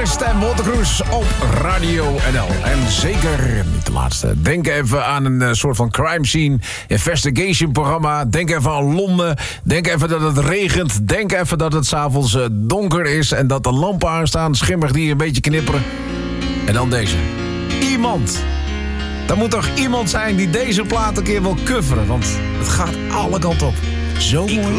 Mist en Watercruise op Radio NL. En zeker niet de laatste. Denk even aan een soort van crime scene investigation programma. Denk even aan Londen. Denk even dat het regent. Denk even dat het 's avonds donker is en dat de lampen aanstaan, schimmig die een beetje knipperen. En dan deze. Iemand. Er moet toch iemand zijn die deze plaat een keer wil coveren, want het gaat alle kanten op. Zo mooi.